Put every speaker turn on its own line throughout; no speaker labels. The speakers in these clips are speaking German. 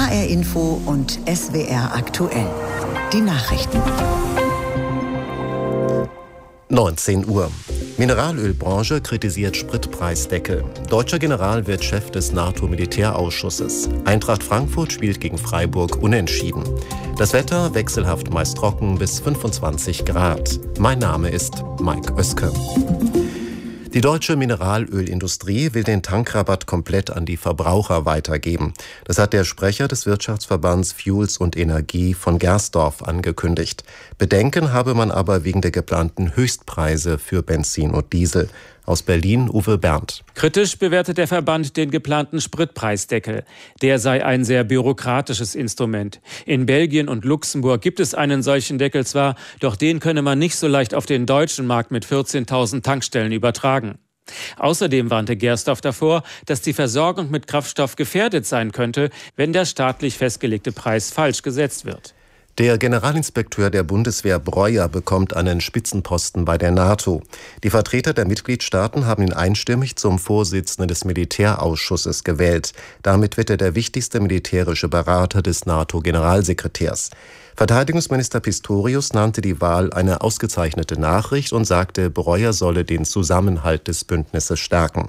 HR Info und SWR aktuell. Die Nachrichten.
19 Uhr. Mineralölbranche kritisiert Spritpreisdeckel. Deutscher General wird Chef des NATO-Militärausschusses. Eintracht Frankfurt spielt gegen Freiburg unentschieden. Das Wetter wechselhaft meist trocken bis 25 Grad. Mein Name ist Mike Oeske. Die deutsche Mineralölindustrie will den Tankrabatt komplett an die Verbraucher weitergeben. Das hat der Sprecher des Wirtschaftsverbands Fuels und Energie von Gersdorf angekündigt. Bedenken habe man aber wegen der geplanten Höchstpreise für Benzin und Diesel. Aus Berlin Uwe Berndt.
Kritisch bewertet der Verband den geplanten Spritpreisdeckel. Der sei ein sehr bürokratisches Instrument. In Belgien und Luxemburg gibt es einen solchen Deckel zwar, doch den könne man nicht so leicht auf den deutschen Markt mit 14.000 Tankstellen übertragen. Außerdem warnte Gersdorf davor, dass die Versorgung mit Kraftstoff gefährdet sein könnte, wenn der staatlich festgelegte Preis falsch gesetzt wird.
Der Generalinspekteur der Bundeswehr Breuer bekommt einen Spitzenposten bei der NATO. Die Vertreter der Mitgliedstaaten haben ihn einstimmig zum Vorsitzenden des Militärausschusses gewählt. Damit wird er der wichtigste militärische Berater des NATO-Generalsekretärs. Verteidigungsminister Pistorius nannte die Wahl eine ausgezeichnete Nachricht und sagte, Breuer solle den Zusammenhalt des Bündnisses stärken.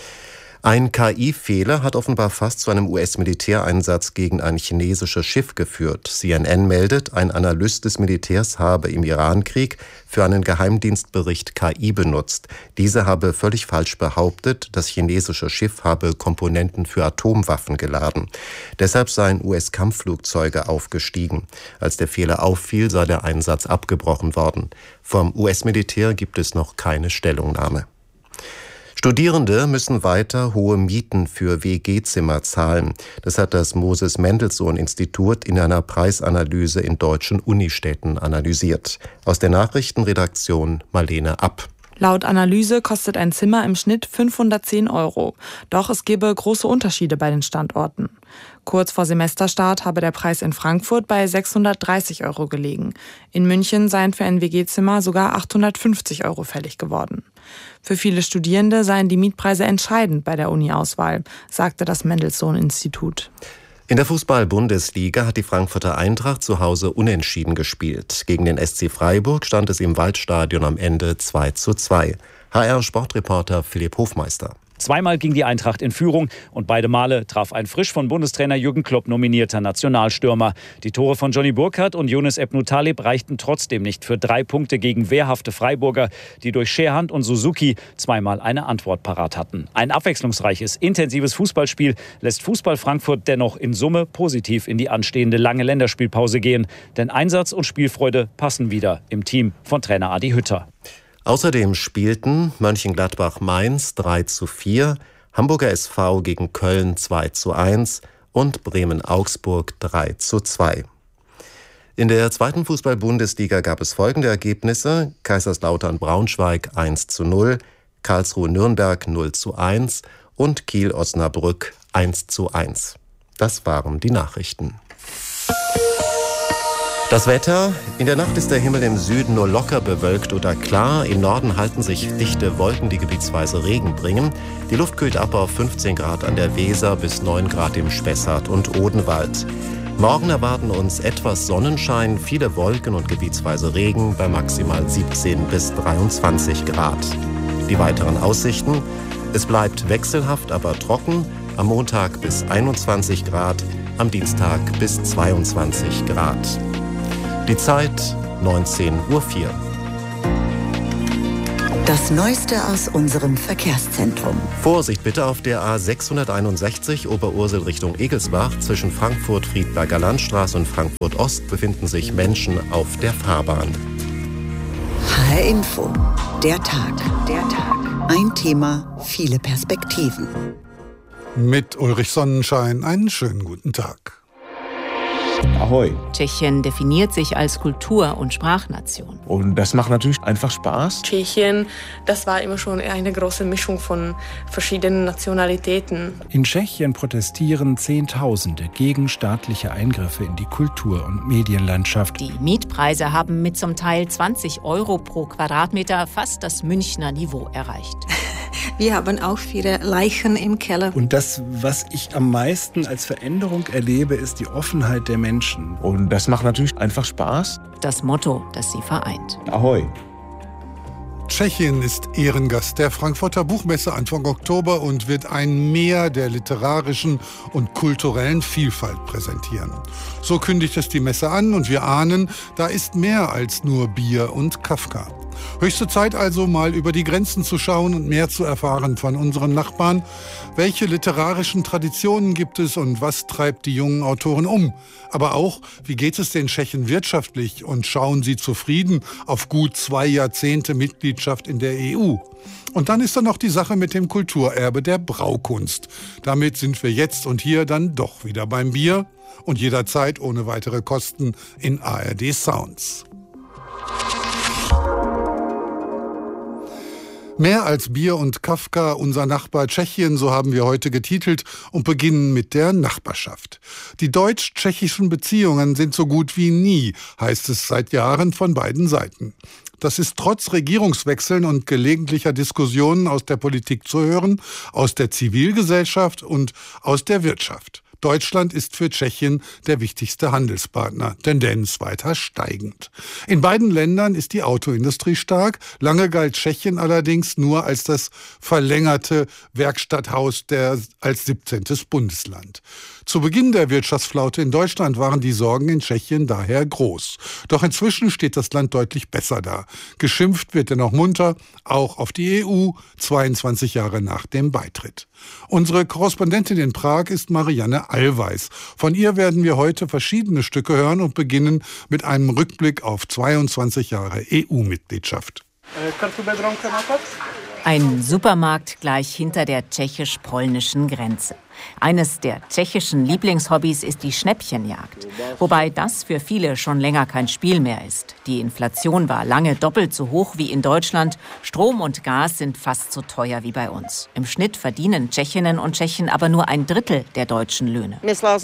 Ein KI-Fehler hat offenbar fast zu einem US-Militäreinsatz gegen ein chinesisches Schiff geführt. CNN meldet, ein Analyst des Militärs habe im Irankrieg für einen Geheimdienstbericht KI benutzt. Diese habe völlig falsch behauptet, das chinesische Schiff habe Komponenten für Atomwaffen geladen. Deshalb seien US-Kampfflugzeuge aufgestiegen. Als der Fehler auffiel, sei der Einsatz abgebrochen worden. Vom US-Militär gibt es noch keine Stellungnahme. Studierende müssen weiter hohe Mieten für WG-Zimmer zahlen. Das hat das Moses-Mendelssohn-Institut in einer Preisanalyse in deutschen Unistädten analysiert. Aus der Nachrichtenredaktion Marlene App.
Laut Analyse kostet ein Zimmer im Schnitt 510 €. Doch es gebe große Unterschiede bei den Standorten. Kurz vor Semesterstart habe der Preis in Frankfurt bei 630 € gelegen. In München seien für ein WG-Zimmer sogar 850 € fällig geworden. Für viele Studierende seien die Mietpreise entscheidend bei der Uni-Auswahl, sagte das Mendelssohn-Institut.
In der Fußball-Bundesliga hat die Frankfurter Eintracht zu Hause unentschieden gespielt. Gegen den SC Freiburg stand es im Waldstadion am Ende 2:2. HR-Sportreporter Philipp Hofmeister.
Zweimal ging die Eintracht in Führung und beide Male traf ein frisch von Bundestrainer Jürgen Klopp nominierter Nationalstürmer. Die Tore von Johnny Burkhardt und Younes Ebnou Taleb reichten trotzdem nicht für 3 Punkte gegen wehrhafte Freiburger, die durch Scherhand und Suzuki zweimal eine Antwort parat hatten. Ein abwechslungsreiches, intensives Fußballspiel lässt Fußball Frankfurt dennoch in Summe positiv in die anstehende lange Länderspielpause gehen. Denn Einsatz und Spielfreude passen wieder im Team von Trainer Adi Hütter.
Außerdem spielten Mönchengladbach-Mainz 3:4, Hamburger SV gegen Köln 2:1 und Bremen-Augsburg 3:2. In der zweiten Fußball-Bundesliga gab es folgende Ergebnisse: Kaiserslautern-Braunschweig 1:0, Karlsruhe-Nürnberg 0:1 und Kiel-Osnabrück 1:1. Das waren die Nachrichten. Das Wetter: In der Nacht ist der Himmel im Süden nur locker bewölkt oder klar. Im Norden halten sich dichte Wolken, die gebietsweise Regen bringen. Die Luft kühlt ab auf 15 Grad an der Weser bis 9 Grad im Spessart und Odenwald. Morgen erwarten uns etwas Sonnenschein, viele Wolken und gebietsweise Regen bei maximal 17 bis 23 Grad. Die weiteren Aussichten: Es bleibt wechselhaft, aber trocken. Am Montag bis 21 Grad, am Dienstag bis 22 Grad. Die Zeit 19:04 Uhr.
Das Neueste aus unserem Verkehrszentrum.
Vorsicht bitte auf der A661 Oberursel Richtung Egelsbach. Zwischen Frankfurt-Friedberger Landstraße und Frankfurt-Ost befinden sich Menschen auf der Fahrbahn.
HR Info. Der Tag. Ein Thema, viele Perspektiven.
Mit Ulrich Sonnenschein einen schönen guten Tag.
Ahoi.
Tschechien definiert sich als Kultur- und Sprachnation.
Und das macht natürlich einfach Spaß.
Tschechien, das war immer schon eine große Mischung von verschiedenen Nationalitäten.
In Tschechien protestieren Zehntausende gegen staatliche Eingriffe in die Kultur- und Medienlandschaft.
Die Mietpreise haben mit zum Teil 20 € pro Quadratmeter fast das Münchner Niveau erreicht.
Wir haben auch viele Leichen im Keller.
Und das, was ich am meisten als Veränderung erlebe, ist die Offenheit der Menschen.
Und das macht natürlich einfach Spaß.
Das Motto, das sie vereint.
Ahoi!
Tschechien ist Ehrengast der Frankfurter Buchmesse Anfang Oktober und wird ein Meer der literarischen und kulturellen Vielfalt präsentieren. So kündigt es die Messe an und wir ahnen, da ist mehr als nur Bier und Kafka. Höchste Zeit also, mal über die Grenzen zu schauen und mehr zu erfahren von unseren Nachbarn. Welche literarischen Traditionen gibt es und was treibt die jungen Autoren um? Aber auch, wie geht es den Tschechen wirtschaftlich und schauen sie zufrieden auf gut 2 Jahrzehnte Mitgliedschaft in der EU? Und dann ist da noch die Sache mit dem Kulturerbe der Braukunst. Damit sind wir jetzt und hier dann doch wieder beim Bier und jederzeit ohne weitere Kosten in ARD Sounds. Mehr als Bier und Kafka, unser Nachbar Tschechien, so haben wir heute getitelt und beginnen mit der Nachbarschaft. Die deutsch-tschechischen Beziehungen sind so gut wie nie, heißt es seit Jahren von beiden Seiten. Das ist trotz Regierungswechseln und gelegentlicher Diskussionen aus der Politik zu hören, aus der Zivilgesellschaft und aus der Wirtschaft. Deutschland ist für Tschechien der wichtigste Handelspartner, Tendenz weiter steigend. In beiden Ländern ist die Autoindustrie stark. Lange galt Tschechien allerdings nur als das verlängerte Werkstatthaus als 17. Bundesland. Zu Beginn der Wirtschaftsflaute in Deutschland waren die Sorgen in Tschechien daher groß. Doch inzwischen steht das Land deutlich besser da. Geschimpft wird dennoch munter, auch auf die EU, 22 Jahre nach dem Beitritt. Unsere Korrespondentin in Prag ist Marianne Allweis. Von ihr werden wir heute verschiedene Stücke hören und beginnen mit einem Rückblick auf 22 Jahre EU-Mitgliedschaft.
Ein Supermarkt gleich hinter der tschechisch-polnischen Grenze. Eines der tschechischen Lieblingshobbys ist die Schnäppchenjagd. Wobei das für viele schon länger kein Spiel mehr ist. Die Inflation war lange doppelt so hoch wie in Deutschland. Strom und Gas sind fast so teuer wie bei uns. Im Schnitt verdienen Tschechinnen und Tschechen aber nur 1/3 der deutschen Löhne.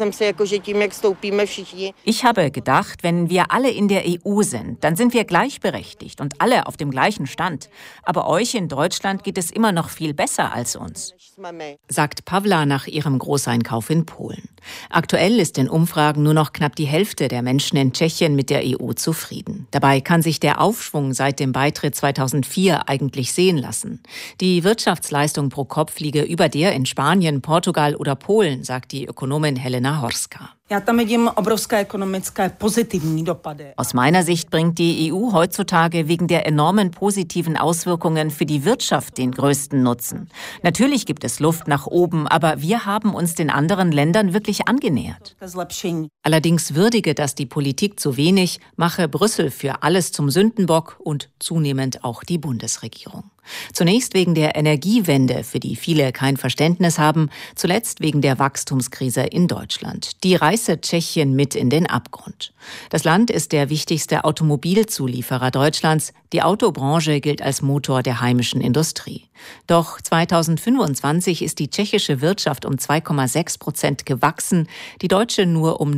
Ich habe gedacht, wenn wir alle in der EU sind, dann sind wir gleichberechtigt und alle auf dem gleichen Stand. Aber euch in Deutschland geht es immer noch viel besser als uns, sagt Pawla nach ihrem Großeinkauf in Polen. Aktuell ist in Umfragen nur noch knapp die Hälfte der Menschen in Tschechien mit der EU zufrieden. Dabei kann sich der Aufschwung seit dem Beitritt 2004 eigentlich sehen lassen. Die Wirtschaftsleistung pro Kopf liege über der in Spanien, Portugal oder Polen, sagt die Ökonomin Helena Horska. Aus meiner Sicht bringt die EU heutzutage wegen der enormen positiven Auswirkungen für die Wirtschaft den größten Nutzen. Natürlich gibt es Luft nach oben, aber wir haben uns den anderen Ländern wirklich angenähert. Allerdings würdige das die Politik zu wenig, mache Brüssel für alles zum Sündenbock und zunehmend auch die Bundesregierung. Zunächst wegen der Energiewende, für die viele kein Verständnis haben, zuletzt wegen der Wachstumskrise in Deutschland. Die reiße Tschechien mit in den Abgrund. Das Land ist der wichtigste Automobilzulieferer Deutschlands. Die Autobranche gilt als Motor der heimischen Industrie. Doch 2025 ist die tschechische Wirtschaft um 2,6% gewachsen, die deutsche nur um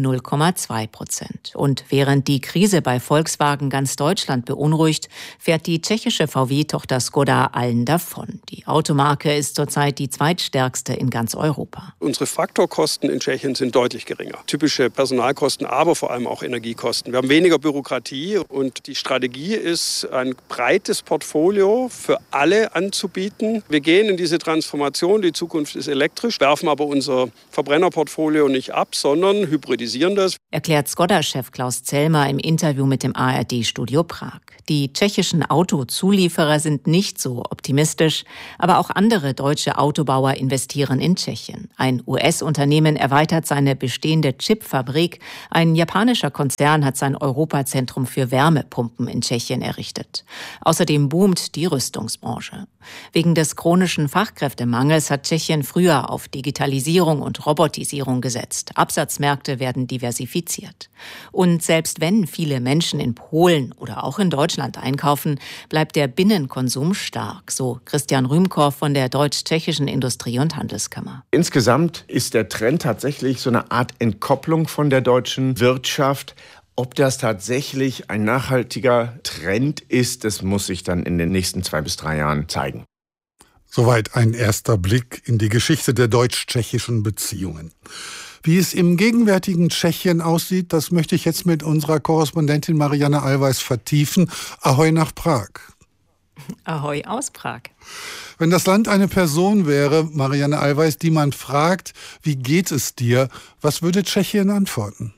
0,2%. Und während die Krise bei Volkswagen ganz Deutschland beunruhigt, fährt die tschechische VW-Tochter Skoda allen davon. Die Automarke ist zurzeit die zweitstärkste in ganz Europa.
Unsere Faktorkosten in Tschechien sind deutlich geringer. Typische Personalkosten, aber vor allem auch Energiekosten. Wir haben weniger Bürokratie und die Strategie ist, ein breites Portfolio für alle anzubieten. Wir gehen in diese Transformation, die Zukunft ist elektrisch, werfen aber unser Verbrennerportfolio nicht ab, sondern hybridisieren das.
Erklärt Skoda-Chef Klaus Zellmer im Interview mit dem ARD-Studio Prag. Die tschechischen Autozulieferer sind nicht so optimistisch, aber auch andere deutsche Autobauer investieren in Tschechien. Ein US-Unternehmen erweitert seine bestehende Chipfabrik. Ein japanischer Konzern hat sein Europazentrum für Wärmepumpen in Tschechien errichtet. Außerdem boomt die Rüstungsbranche. Wegen des chronischen Fachkräftemangels hat Tschechien früher auf Digitalisierung und Robotisierung gesetzt. Absatzmärkte werden diversifiziert. Und selbst wenn viele Menschen in Polen oder auch in Deutschland einkaufen, bleibt der Binnenkonsum stark, so Christian Rümkow von der Deutsch-Tschechischen Industrie- und Handelskammer.
Insgesamt ist der Trend tatsächlich so eine Art Entkopplung von der deutschen Wirtschaft. Ob das tatsächlich ein nachhaltiger Trend ist, das muss sich dann in den nächsten 2 bis 3 Jahren zeigen.
Soweit ein erster Blick in die Geschichte der deutsch-tschechischen Beziehungen. Wie es im gegenwärtigen Tschechien aussieht, das möchte ich jetzt mit unserer Korrespondentin Marianne Allweis vertiefen. Ahoi nach Prag.
Ahoi aus Prag.
Wenn das Land eine Person wäre, Marianne Allweis, die man fragt, wie geht es dir, was würde Tschechien antworten?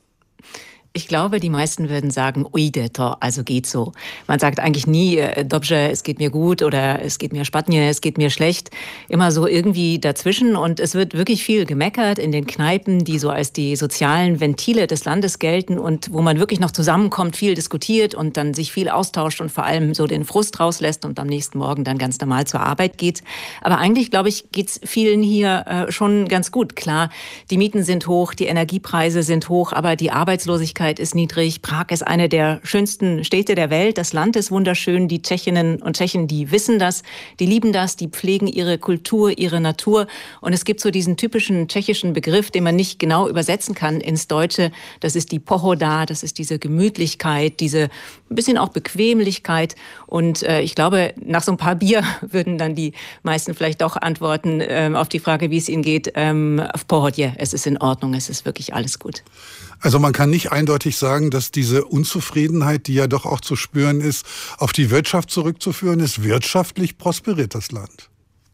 Ich glaube, die meisten würden sagen, ujde to, also geht so. Man sagt eigentlich nie, dobrze, es geht mir gut oder es geht mir špatně, es geht mir schlecht. Immer so irgendwie dazwischen und es wird wirklich viel gemeckert in den Kneipen, die so als die sozialen Ventile des Landes gelten und wo man wirklich noch zusammenkommt, viel diskutiert und dann sich viel austauscht und vor allem so den Frust rauslässt und am nächsten Morgen dann ganz normal zur Arbeit geht. Aber eigentlich, glaube ich, geht's vielen hier schon ganz gut. Klar, die Mieten sind hoch, die Energiepreise sind hoch, aber die Arbeitslosigkeit ist niedrig. Prag ist eine der schönsten Städte der Welt. Das Land ist wunderschön. Die Tschechinnen und Tschechen, die wissen das, die lieben das, die pflegen ihre Kultur, ihre Natur. Und es gibt so diesen typischen tschechischen Begriff, den man nicht genau übersetzen kann ins Deutsche. Das ist die Pohoda, das ist diese Gemütlichkeit, diese ein bisschen auch Bequemlichkeit. Und ich glaube, nach so ein paar Bier würden dann die meisten vielleicht doch antworten auf die Frage, wie es ihnen geht. Auf Pohodje, es ist in Ordnung, es ist wirklich alles gut.
Also man kann nicht eindeutig sagen, dass diese Unzufriedenheit, die ja doch auch zu spüren ist, auf die Wirtschaft zurückzuführen ist. Wirtschaftlich prosperiert das Land.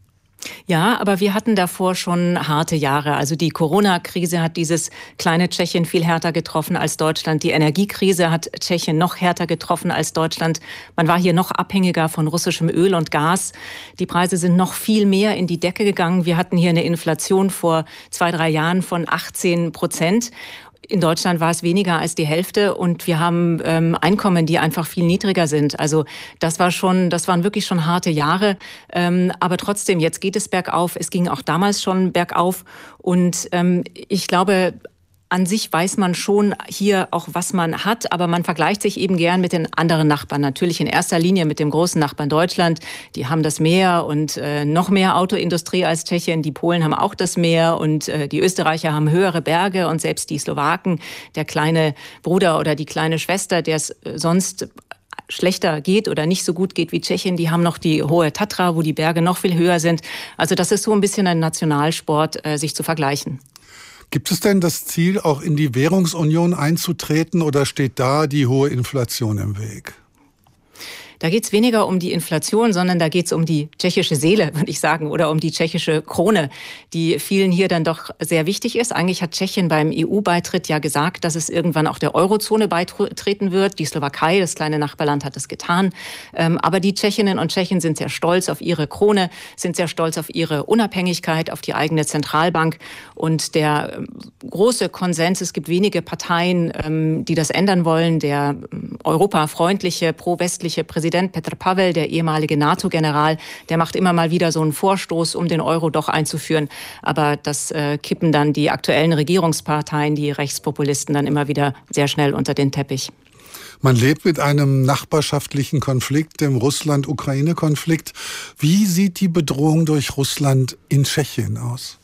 Ja, aber wir hatten davor schon harte Jahre. Also die Corona-Krise hat dieses kleine Tschechien viel härter getroffen als Deutschland. Die Energiekrise hat Tschechien noch härter getroffen als Deutschland. Man war hier noch abhängiger von russischem Öl und Gas. Die Preise sind noch viel mehr in die Decke gegangen. Wir hatten hier eine Inflation vor 2-3 Jahren von 18%. In Deutschland war es weniger als die Hälfte und wir haben Einkommen, die einfach viel niedriger sind. Also das waren wirklich schon harte Jahre. Aber trotzdem, jetzt geht es bergauf. Es ging auch damals schon bergauf. Und ich glaube, an sich weiß man schon hier auch, was man hat, aber man vergleicht sich eben gern mit den anderen Nachbarn. Natürlich in erster Linie mit dem großen Nachbarn Deutschland. Die haben das Meer und noch mehr Autoindustrie als Tschechien. Die Polen haben auch das Meer und die Österreicher haben höhere Berge und selbst die Slowaken, der kleine Bruder oder die kleine Schwester, der es sonst schlechter geht oder nicht so gut geht wie Tschechien, die haben noch die hohe Tatra, wo die Berge noch viel höher sind. Also das ist so ein bisschen ein Nationalsport, sich zu vergleichen.
Gibt es denn das Ziel, auch in die Währungsunion einzutreten oder steht da die hohe Inflation im Weg?
Da geht es weniger um die Inflation, sondern da geht es um die tschechische Seele, würde ich sagen, oder um die tschechische Krone, die vielen hier dann doch sehr wichtig ist. Eigentlich hat Tschechien beim EU-Beitritt ja gesagt, dass es irgendwann auch der Eurozone beitreten wird. Die Slowakei, das kleine Nachbarland, hat es getan. Aber die Tschechinnen und Tschechen sind sehr stolz auf ihre Krone, sind sehr stolz auf ihre Unabhängigkeit, auf die eigene Zentralbank. Und der große Konsens, es gibt wenige Parteien, die das ändern wollen. Der europafreundliche, pro-westliche Präsident Petr Pavel, der ehemalige NATO-General, der macht immer mal wieder so einen Vorstoß, um den Euro doch einzuführen. Aber das kippen dann die aktuellen Regierungsparteien, die Rechtspopulisten, dann immer wieder sehr schnell unter den Teppich.
Man lebt mit einem nachbarschaftlichen Konflikt, dem Russland-Ukraine-Konflikt. Wie sieht die Bedrohung durch Russland in Tschechien aus?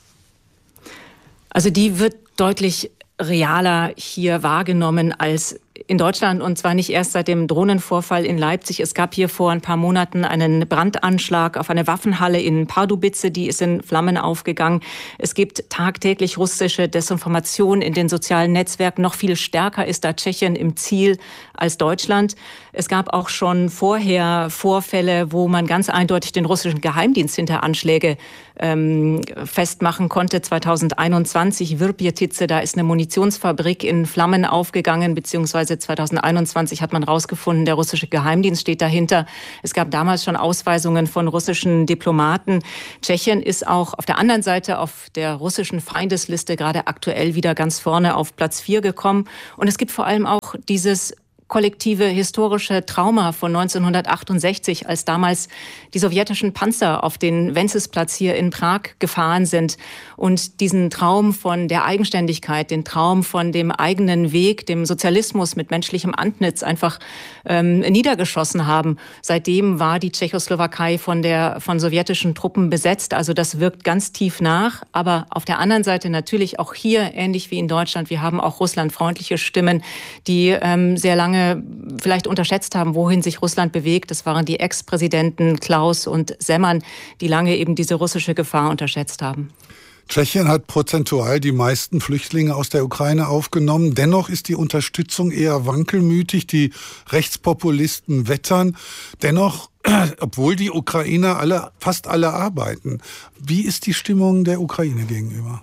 Also die wird deutlich realer hier wahrgenommen als in Deutschland, und zwar nicht erst seit dem Drohnenvorfall in Leipzig. Es gab hier vor ein paar Monaten einen Brandanschlag auf eine Waffenhalle in Pardubice, die ist in Flammen aufgegangen. Es gibt tagtäglich russische Desinformation in den sozialen Netzwerken. Noch viel stärker ist da Tschechien im Ziel als Deutschland. Es gab auch schon vorher Vorfälle, wo man ganz eindeutig den russischen Geheimdienst hinter Anschläge festmachen konnte. 2021, Virbjetice, da ist eine Munitionsfabrik in Flammen aufgegangen, beziehungsweise 2021 hat man rausgefunden, der russische Geheimdienst steht dahinter. Es gab damals schon Ausweisungen von russischen Diplomaten. Tschechien ist auch auf der anderen Seite auf der russischen Feindesliste gerade aktuell wieder ganz vorne auf Platz 4 gekommen. Und es gibt vor allem auch dieses kollektive historische Trauma von 1968, als damals die sowjetischen Panzer auf den Wencessplatz hier in Prag gefahren sind und diesen Traum von der Eigenständigkeit, den Traum von dem eigenen Weg, dem Sozialismus mit menschlichem Antlitz einfach niedergeschossen haben. Seitdem war die Tschechoslowakei von sowjetischen Truppen besetzt. Also das wirkt ganz tief nach. Aber auf der anderen Seite natürlich auch hier, ähnlich wie in Deutschland, wir haben auch russlandfreundliche Stimmen, die sehr lange lange vielleicht unterschätzt haben, wohin sich Russland bewegt. Das waren die Ex-Präsidenten Klaus und Zeman, die lange eben diese russische Gefahr unterschätzt haben.
Tschechien hat prozentual die meisten Flüchtlinge aus der Ukraine aufgenommen. Dennoch ist die Unterstützung eher wankelmütig. Die Rechtspopulisten wettern. Dennoch, obwohl die Ukrainer fast alle arbeiten. Wie ist die Stimmung der Ukraine gegenüber?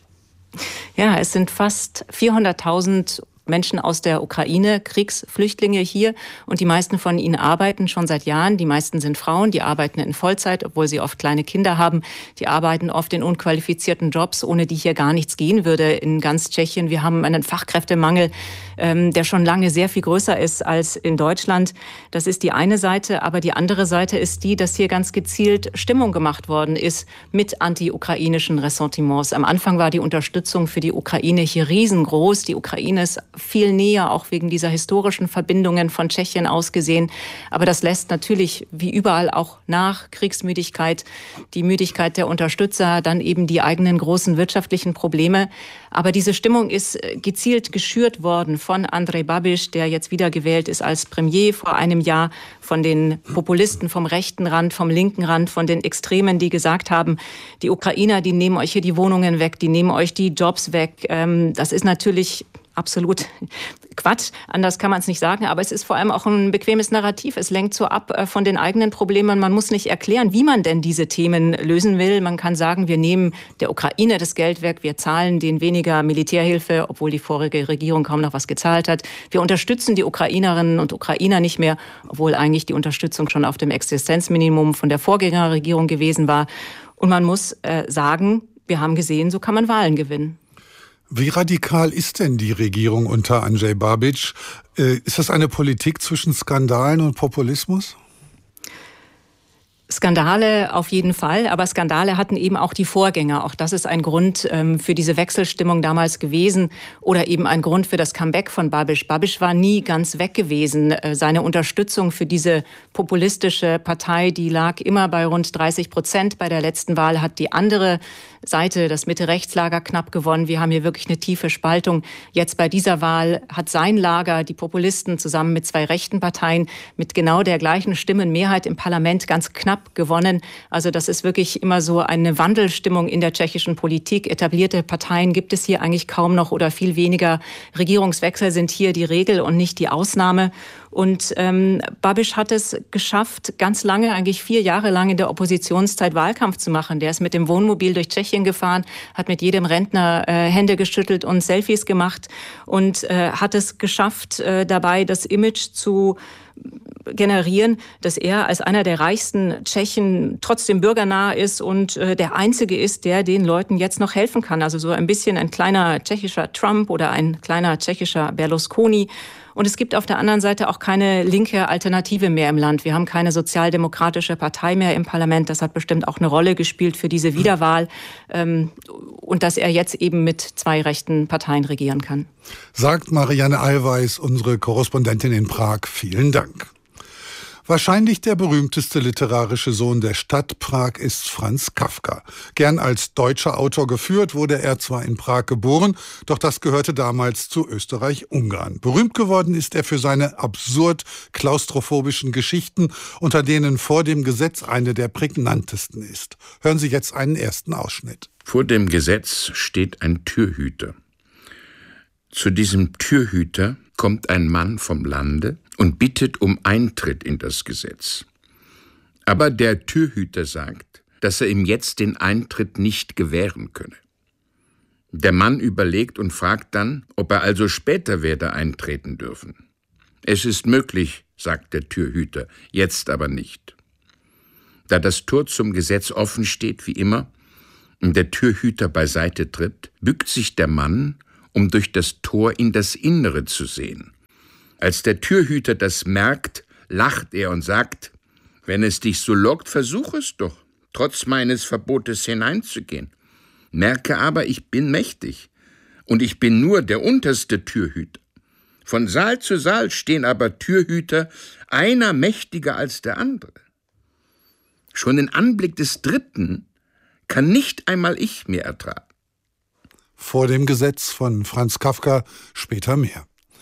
Ja, es sind fast 400.000 Menschen aus der Ukraine, Kriegsflüchtlinge hier, und die meisten von ihnen arbeiten schon seit Jahren. Die meisten sind Frauen, die arbeiten in Vollzeit, obwohl sie oft kleine Kinder haben. Die arbeiten oft in unqualifizierten Jobs, ohne die hier gar nichts gehen würde in ganz Tschechien. Wir haben einen Fachkräftemangel, der schon lange sehr viel größer ist als in Deutschland. Das ist die eine Seite, aber die andere Seite ist die, dass hier ganz gezielt Stimmung gemacht worden ist mit anti-ukrainischen Ressentiments. Am Anfang war die Unterstützung für die Ukraine hier riesengroß. Die Ukraine ist viel näher, auch wegen dieser historischen Verbindungen von Tschechien aus gesehen. Aber das lässt natürlich wie überall auch nach. Kriegsmüdigkeit, die Müdigkeit der Unterstützer, dann eben die eigenen großen wirtschaftlichen Probleme. Aber diese Stimmung ist gezielt geschürt worden von Andrej Babiš, der jetzt wiedergewählt ist als Premier vor einem Jahr, von den Populisten vom rechten Rand, vom linken Rand, von den Extremen, die gesagt haben, die Ukrainer, die nehmen euch hier die Wohnungen weg, die nehmen euch die Jobs weg. Das ist natürlich absolut Quatsch, anders kann man es nicht sagen, aber es ist vor allem auch ein bequemes Narrativ. Es lenkt so ab von den eigenen Problemen. Man muss nicht erklären, wie man denn diese Themen lösen will. Man kann sagen, wir nehmen der Ukraine das Geld weg, wir zahlen denen weniger Militärhilfe, obwohl die vorige Regierung kaum noch was gezahlt hat. Wir unterstützen die Ukrainerinnen und Ukrainer nicht mehr, obwohl eigentlich die Unterstützung schon auf dem Existenzminimum von der Vorgängerregierung gewesen war. Und man muss sagen, wir haben gesehen, so kann man Wahlen gewinnen.
Wie radikal ist denn die Regierung unter Andrej Babiš? Ist das eine Politik zwischen Skandalen und Populismus?
Skandale auf jeden Fall, aber Skandale hatten eben auch die Vorgänger. Auch das ist ein Grund für diese Wechselstimmung damals gewesen oder eben ein Grund für das Comeback von Babiš. Babiš war nie ganz weg gewesen. Seine Unterstützung für diese populistische Partei, die lag immer bei rund 30%. Bei der letzten Wahl hat die andere Seite, das Mitte-Rechts-Lager, knapp gewonnen. Wir haben hier wirklich eine tiefe Spaltung. Jetzt bei dieser Wahl hat sein Lager, die Populisten, zusammen mit zwei rechten Parteien mit genau der gleichen Stimmenmehrheit im Parlament ganz knapp gewonnen. Also das ist wirklich immer so eine Wandelstimmung in der tschechischen Politik. Etablierte Parteien gibt es hier eigentlich kaum noch oder viel weniger. Regierungswechsel sind hier die Regel und nicht die Ausnahme. Und Babiš hat es geschafft, ganz lange, eigentlich 4 Jahre lang in der Oppositionszeit Wahlkampf zu machen. Der ist mit dem Wohnmobil durch Tschechien gefahren, hat mit jedem Rentner Hände geschüttelt und Selfies gemacht und hat es geschafft, dabei das Image zu generieren, dass er als einer der reichsten Tschechen trotzdem bürgernah ist und der Einzige ist, der den Leuten jetzt noch helfen kann. Also so ein bisschen ein kleiner tschechischer Trump oder ein kleiner tschechischer Berlusconi. Und es gibt auf der anderen Seite auch keine linke Alternative mehr im Land. Wir haben keine sozialdemokratische Partei mehr im Parlament. Das hat bestimmt auch eine Rolle gespielt für diese Wiederwahl. Und dass er jetzt eben mit 2 rechten Parteien regieren kann.
Sagt Marianne Allweis, unsere Korrespondentin in Prag. Vielen Dank. Wahrscheinlich der berühmteste literarische Sohn der Stadt Prag ist Franz Kafka. Gern als deutscher Autor geführt, wurde er zwar in Prag geboren, doch das gehörte damals zu Österreich-Ungarn. Berühmt geworden ist er für seine absurd klaustrophobischen Geschichten, unter denen Vor dem Gesetz eine der prägnantesten ist. Hören Sie jetzt einen ersten Ausschnitt.
Vor dem Gesetz steht ein Türhüter. Zu diesem Türhüter kommt ein Mann vom Lande und bittet um Eintritt in das Gesetz. Aber der Türhüter sagt, dass er ihm jetzt den Eintritt nicht gewähren könne. Der Mann überlegt und fragt dann, ob er also später werde eintreten dürfen. Es ist möglich, sagt der Türhüter, jetzt aber nicht. Da das Tor zum Gesetz offen steht, wie immer, und der Türhüter beiseite tritt, bückt sich der Mann, um durch das Tor in das Innere zu sehen. Als der Türhüter das merkt, lacht er und sagt, wenn es dich so lockt, versuch es doch, trotz meines Verbotes hineinzugehen. Merke aber, ich bin mächtig und ich bin nur der unterste Türhüter. Von Saal zu Saal stehen aber Türhüter, einer mächtiger als der andere. Schon den Anblick des Dritten kann nicht einmal ich mehr ertragen.
Vor dem Gesetz von Franz Kafka, später mehr.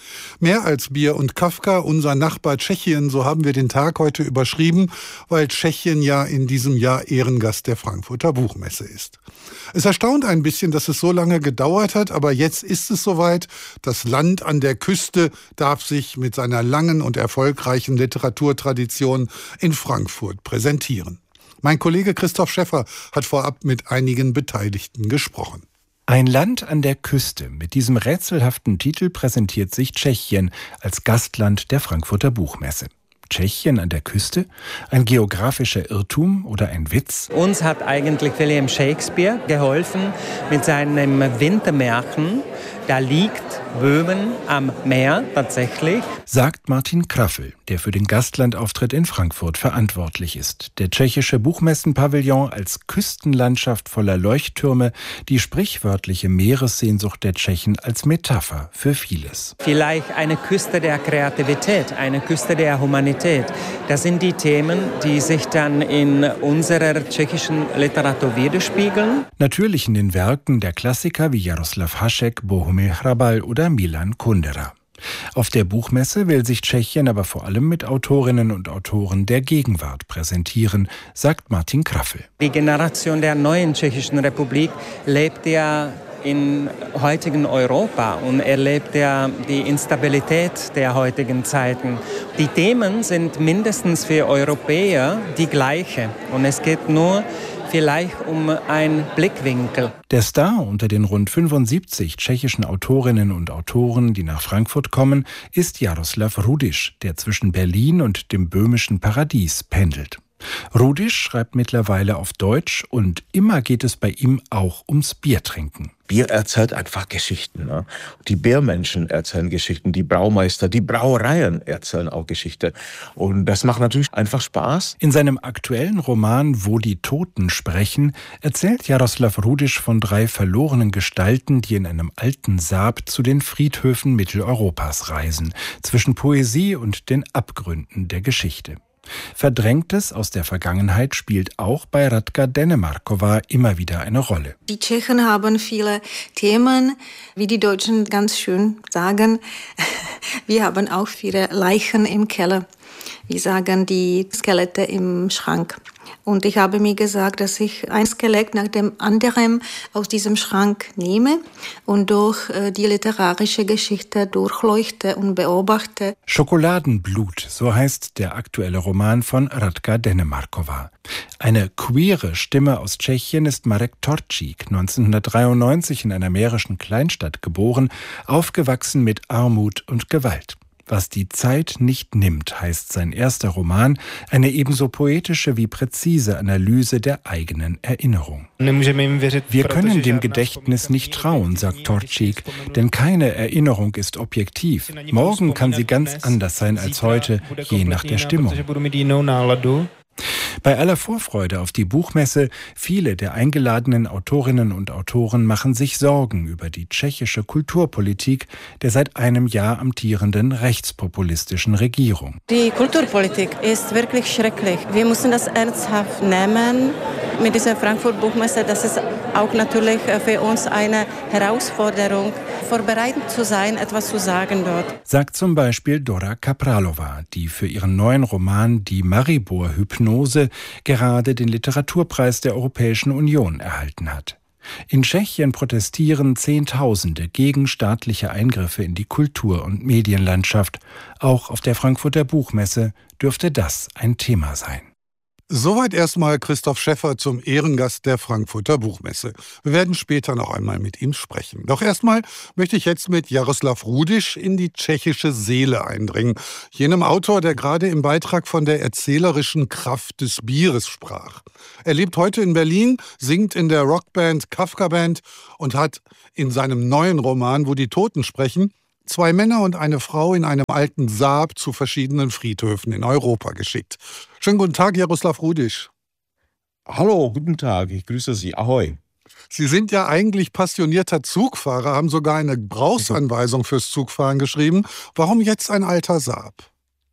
Mehr als Bier und Kafka, unser Nachbar Tschechien, so haben wir den Tag heute überschrieben, weil Tschechien ja in diesem Jahr Ehrengast der Frankfurter Buchmesse ist. Es erstaunt ein bisschen, dass es so lange gedauert hat, aber jetzt ist es soweit. Das Land an der Küste darf sich mit seiner langen und erfolgreichen Literaturtradition in Frankfurt präsentieren. Mein Kollege Christoph Schäffer hat vorab mit einigen Beteiligten gesprochen.
Ein Land an der Küste. Mit diesem rätselhaften Titel präsentiert sich Tschechien als Gastland der Frankfurter Buchmesse. Tschechien an der Küste? Ein geografischer Irrtum oder ein Witz?
Uns hat eigentlich William Shakespeare geholfen mit seinem Wintermärchen. Da liegt Böhmen am Meer tatsächlich.
Sagt Martin Kraffel, der für den Gastlandauftritt in Frankfurt verantwortlich ist. Der tschechische Buchmessenpavillon als Küstenlandschaft voller Leuchttürme, die sprichwörtliche Meeressehnsucht der Tschechen als Metapher für vieles.
Vielleicht eine Küste der Kreativität, eine Küste der Humanität. Das sind die Themen, die sich dann in unserer tschechischen Literatur widerspiegeln.
Natürlich in den Werken der Klassiker wie Jaroslav Hašek, Bohumil Hrabal oder Milan Kundera. Auf der Buchmesse will sich Tschechien aber vor allem mit Autorinnen und Autoren der Gegenwart präsentieren, sagt Martin Kraffel.
Die Generation der neuen Tschechischen Republik lebt ja im heutigen Europa und erlebt ja die Instabilität der heutigen Zeiten. Die Themen sind mindestens für Europäer die gleiche und es geht nur vielleicht um einen Blickwinkel.
Der Star unter den rund 75 tschechischen Autorinnen und Autoren, die nach Frankfurt kommen, ist Jaroslav Rudiš, der zwischen Berlin und dem böhmischen Paradies pendelt. Rudiš schreibt mittlerweile auf Deutsch und immer geht es bei ihm auch ums Biertrinken.
Bier erzählt einfach Geschichten. Ne? Die Biermenschen erzählen Geschichten, die Braumeister, die Brauereien erzählen auch Geschichte. Und das macht natürlich einfach Spaß.
In seinem aktuellen Roman Wo die Toten sprechen erzählt Jaroslav Rudiš von 3 verlorenen Gestalten, die in einem alten Saab zu den Friedhöfen Mitteleuropas reisen, zwischen Poesie und den Abgründen der Geschichte. Verdrängtes aus der Vergangenheit spielt auch bei Radka Dennemarkova immer wieder eine Rolle.
Die Tschechen haben viele Themen, wie die Deutschen ganz schön sagen. Wir haben auch viele Leichen im Keller. Wir sagen die Skelette im Schrank. Und ich habe mir gesagt, dass ich ein Skelett nach dem anderen aus diesem Schrank nehme und durch die literarische Geschichte durchleuchte und beobachte.
Schokoladenblut, so heißt der aktuelle Roman von Radka Dennemarkova. Eine queere Stimme aus Tschechien ist Marek Torčík, 1993 in einer mährischen Kleinstadt geboren, aufgewachsen mit Armut und Gewalt. Was die Zeit nicht nimmt, heißt sein erster Roman, eine ebenso poetische wie präzise Analyse der eigenen Erinnerung. Wir können dem Gedächtnis nicht trauen, sagt Torčík, denn keine Erinnerung ist objektiv. Morgen kann sie ganz anders sein als heute, je nach der Stimmung. Bei aller Vorfreude auf die Buchmesse, viele der eingeladenen Autorinnen und Autoren machen sich Sorgen über die tschechische Kulturpolitik der seit einem Jahr amtierenden rechtspopulistischen Regierung.
Die Kulturpolitik ist wirklich schrecklich. Wir müssen das ernsthaft nehmen mit dieser Frankfurt-Buchmesse. Das ist auch natürlich für uns eine Herausforderung, vorbereitet zu sein, etwas zu sagen dort.
Sagt zum Beispiel Dora Kapralova, die für ihren neuen Roman Die Maribor-Hypnose gerade den Literaturpreis der Europäischen Union erhalten hat. In Tschechien protestieren Zehntausende gegen staatliche Eingriffe in die Kultur- und Medienlandschaft. Auch auf der Frankfurter Buchmesse dürfte das ein Thema sein.
Soweit erstmal Christoph Schäffer zum Ehrengast der Frankfurter Buchmesse. Wir werden später noch einmal mit ihm sprechen. Doch erstmal möchte ich jetzt mit Jaroslav Rudiš in die tschechische Seele eindringen. Jenem Autor, der gerade im Beitrag von der erzählerischen Kraft des Bieres sprach. Er lebt heute in Berlin, singt in der Rockband Kafka Band und hat in seinem neuen Roman Wo die Toten sprechen 2 Männer und eine Frau in einem alten Saab zu verschiedenen Friedhöfen in Europa geschickt. Schönen guten Tag, Jaroslav Rudiš.
Hallo, guten Tag, ich grüße Sie. Ahoi.
Sie sind ja eigentlich passionierter Zugfahrer, haben sogar eine Gebrauchsanweisung fürs Zugfahren geschrieben. Warum jetzt ein alter Saab?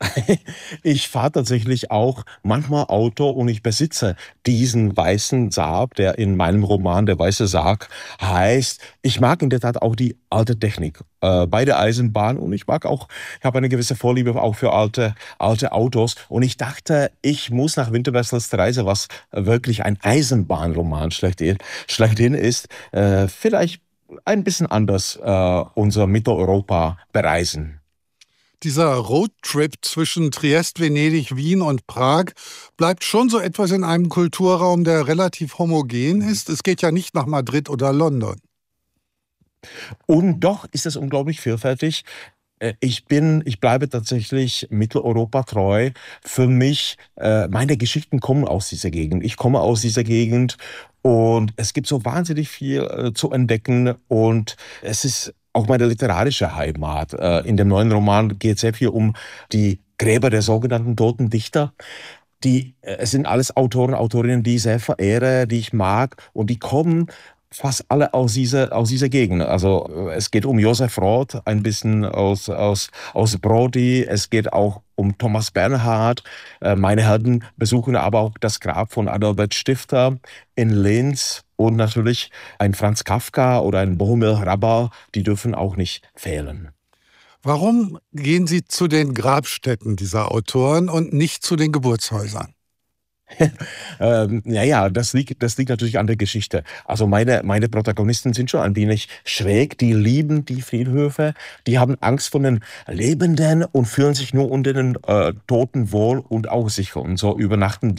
Ich fahre tatsächlich auch manchmal Auto und ich besitze diesen weißen Saab, der in meinem Roman Der weiße Sarg heißt. Ich mag in der Tat auch die alte Technik bei der Eisenbahn und ich habe eine gewisse Vorliebe auch für alte Autos und ich dachte, ich muss nach Winterwessels Reise, was wirklich ein Eisenbahnroman schlechthin ist, vielleicht ein bisschen anders unser Mitteleuropa bereisen.
Dieser Roadtrip zwischen Triest, Venedig, Wien und Prag bleibt schon so etwas in einem Kulturraum, der relativ homogen ist. Es geht ja nicht nach Madrid oder London.
Und doch ist es unglaublich vielfältig. Ich bleibe tatsächlich Mitteleuropa treu. Für mich, meine Geschichten kommen aus dieser Gegend. Ich komme aus dieser Gegend und es gibt so wahnsinnig viel zu entdecken und es ist auch meine literarische Heimat. In dem neuen Roman geht es sehr viel um die Gräber der sogenannten toten Dichter. Es sind alles Autoren, Autorinnen, die ich sehr verehre, die ich mag und die kommen fast alle aus dieser Gegend. Also es geht um Josef Roth, ein bisschen aus Brody. Es geht auch um Thomas Bernhard. Meine Helden besuchen aber auch das Grab von Adalbert Stifter in Linz. Und natürlich ein Franz Kafka oder ein Bohumil Hrabal, die dürfen auch nicht fehlen.
Warum gehen Sie zu den Grabstätten dieser Autoren und nicht zu den Geburtshäusern?
Das liegt natürlich an der Geschichte. Also meine Protagonisten sind schon ein wenig schräg, die lieben die Friedhöfe, die haben Angst vor den Lebenden und fühlen sich nur unter den Toten wohl und auch sicher. Und so übernachten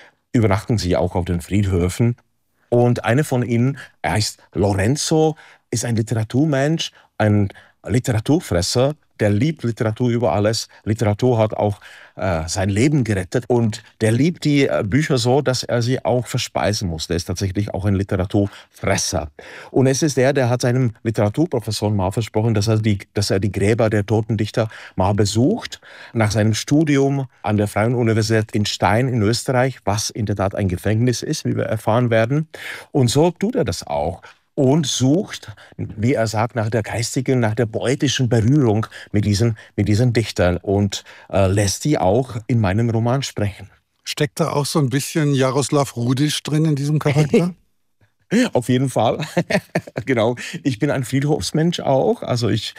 sie auch auf den Friedhöfen. Und einer von ihnen, er heißt Lorenzo, ist ein Literaturmensch, ein Literaturfresser, der liebt Literatur über alles. Literatur hat auch sein Leben gerettet und der liebt die Bücher so, dass er sie auch verspeisen muss. Der ist tatsächlich auch ein Literaturfresser. Und es ist der hat seinem Literaturprofessor mal versprochen, dass er die Gräber der toten Dichter mal besucht. Nach seinem Studium an der Freien Universität in Stein in Österreich, was in der Tat ein Gefängnis ist, wie wir erfahren werden. Und so tut er das auch. Und sucht, wie er sagt, nach der geistigen, nach der poetischen Berührung mit diesen Dichtern und lässt die auch in meinem Roman sprechen.
Steckt da auch so ein bisschen Jaroslav Rudisch drin in diesem Charakter?
Auf jeden Fall. Genau. Ich bin ein Friedhofsmensch auch. Also ich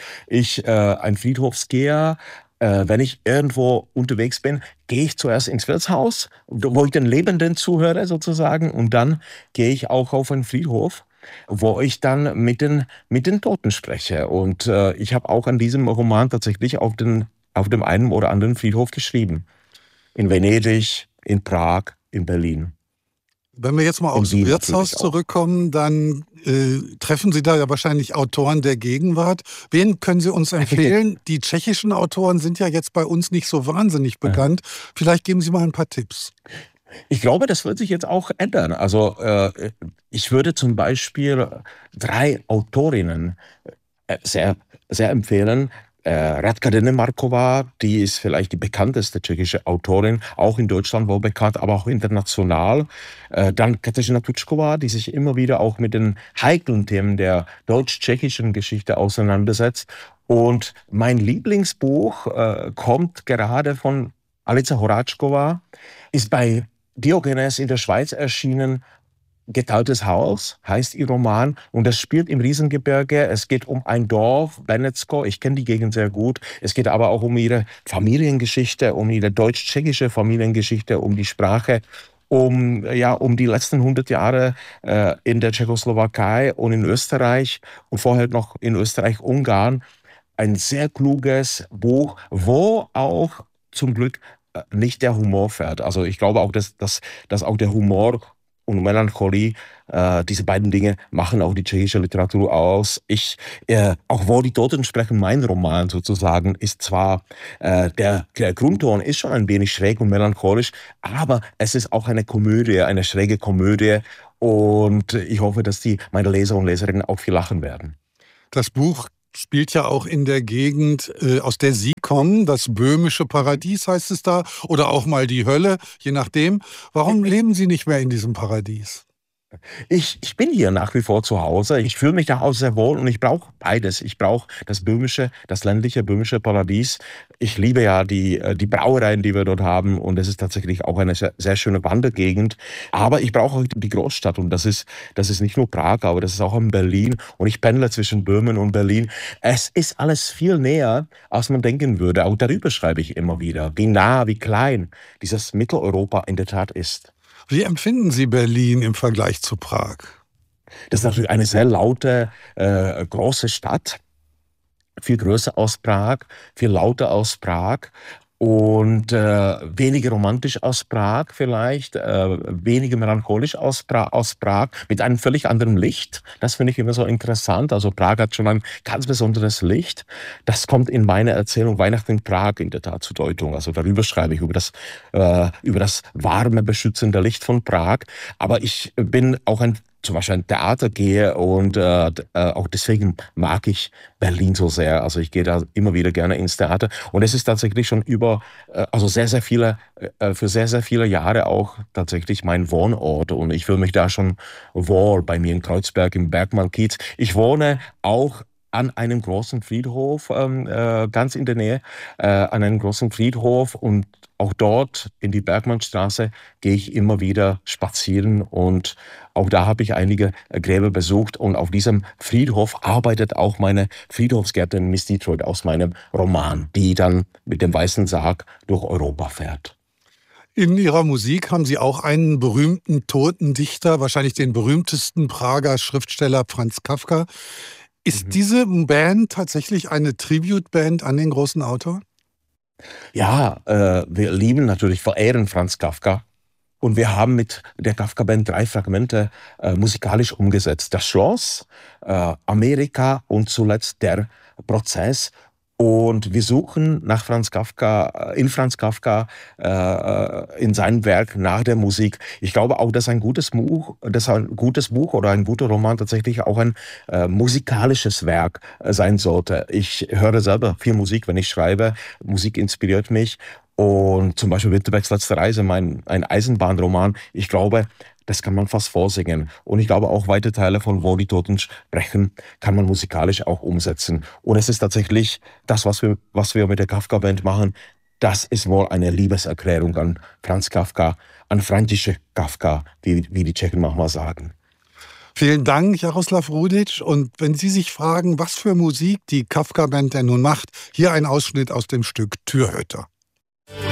ein Friedhofsgeher. Wenn ich irgendwo unterwegs bin, gehe ich zuerst ins Wirtshaus, wo ich den Lebenden zuhöre sozusagen. Und dann gehe ich auch auf einen Friedhof, wo ich dann mit den Toten spreche. Und ich habe auch an diesem Roman tatsächlich auf dem einen oder anderen Friedhof geschrieben. In Venedig, in Prag, in Berlin.
Wenn wir jetzt mal aufs Wirtshaus zurückkommen, dann treffen Sie da ja wahrscheinlich Autoren der Gegenwart. Wen können Sie uns empfehlen? Die tschechischen Autoren sind ja jetzt bei uns nicht so wahnsinnig bekannt. Vielleicht geben Sie mal ein paar Tipps.
Ich glaube, das wird sich jetzt auch ändern. Also ich würde zum Beispiel 3 Autorinnen sehr, sehr empfehlen. Radka Denemarková, die ist vielleicht die bekannteste tschechische Autorin, auch in Deutschland wohl bekannt, aber auch international. Dann Kateřina Tučková, die sich immer wieder auch mit den heiklen Themen der deutsch-tschechischen Geschichte auseinandersetzt. Und mein Lieblingsbuch kommt gerade von Alica Horáčková, ist bei Diogenes in der Schweiz erschienen. Geteiltes Haus heißt ihr Roman und das spielt im Riesengebirge. Es geht um ein Dorf, Benecko, ich kenne die Gegend sehr gut. Es geht aber auch um ihre Familiengeschichte, um ihre deutsch-tschechische Familiengeschichte, um die Sprache, um die letzten 100 Jahre in der Tschechoslowakei und in Österreich und vorher noch in Österreich-Ungarn. Ein sehr kluges Buch, wo auch zum Glück nicht der Humor fährt. Also ich glaube auch, dass auch der Humor und Melancholie, diese beiden Dinge machen auch die tschechische Literatur aus. Auch wo die Toten sprechen, mein Roman sozusagen, ist zwar, der Grundton ist schon ein wenig schräg und melancholisch, aber es ist auch eine Komödie, eine schräge Komödie und ich hoffe, dass meine Leser und Leserinnen auch viel lachen werden.
Das Buch spielt ja auch in der Gegend, aus der Sie kommen. Das böhmische Paradies heißt es da. Oder auch mal die Hölle, je nachdem. Warum leben Sie nicht mehr in diesem Paradies?
Ich bin hier nach wie vor zu Hause. Ich fühle mich da auch sehr wohl und ich brauche beides. Ich brauche das ländliche böhmische Paradies. Ich liebe ja die Brauereien, die wir dort haben, und es ist tatsächlich auch eine sehr, sehr schöne Wandergegend. Aber ich brauche auch die Großstadt, und das ist nicht nur Prag, aber das ist auch in Berlin, und ich pendle zwischen Böhmen und Berlin. Es ist alles viel näher, als man denken würde. Auch darüber schreibe ich immer wieder, wie nah, wie klein dieses Mitteleuropa in der Tat ist.
Wie empfinden Sie Berlin im Vergleich zu Prag?
Das ist natürlich eine sehr laute, große Stadt. Viel größer als Prag, viel lauter als Prag und weniger romantisch als Prag vielleicht, weniger melancholisch als Prag, mit einem völlig anderen Licht. Das finde ich immer so interessant. Also Prag hat schon ein ganz besonderes Licht. Das kommt in meiner Erzählung Weihnachten in Prag in der Tat zur Deutung. Also darüber schreibe ich, über das warme, beschützende Licht von Prag. Aber ich bin auch zum Beispiel ein Theater gehe, und auch deswegen mag ich Berlin so sehr. Also ich gehe da immer wieder gerne ins Theater, und es ist tatsächlich schon für sehr, sehr viele Jahre auch tatsächlich mein Wohnort, und ich fühle mich da schon wohl bei mir in Kreuzberg im Bergmann-Kiez. Ich wohne auch an einem großen Friedhof, ganz in der Nähe, an einem großen Friedhof, und auch dort in die Bergmannstraße gehe ich immer wieder spazieren, und auch da habe ich einige Gräber besucht, und auf diesem Friedhof arbeitet auch meine Friedhofsgärtnerin Miss Detroit aus meinem Roman, die dann mit dem weißen Sarg durch Europa fährt.
In Ihrer Musik haben Sie auch einen berühmten toten Dichter, wahrscheinlich den berühmtesten Prager Schriftsteller Franz Kafka. Ist diese Band tatsächlich eine Tribute-Band an den großen Autor?
Ja, wir verehren Franz Kafka. Und wir haben mit der Kafka-Band 3 Fragmente musikalisch umgesetzt. Das Schloss, Amerika und zuletzt der Prozess. Und wir suchen in Franz Kafka, in seinem Werk nach der Musik. Ich glaube auch, dass ein gutes Buch oder ein guter Roman tatsächlich auch ein musikalisches Werk sein sollte. Ich höre selber viel Musik, wenn ich schreibe. Musik inspiriert mich. Und zum Beispiel Winterbecks letzte Reise, ein Eisenbahnroman. Ich glaube, das kann man fast vorsingen. Und ich glaube auch, weite Teile von Wo die Toten sprechen, kann man musikalisch auch umsetzen. Und es ist tatsächlich das, was wir mit der Kafka-Band machen, das ist wohl eine Liebeserklärung an Franz Kafka, an František Kafka, wie die Tschechen manchmal sagen.
Vielen Dank, Jaroslav Rudic. Und wenn Sie sich fragen, was für Musik die Kafka-Band denn nun macht, hier ein Ausschnitt aus dem Stück Türhüter.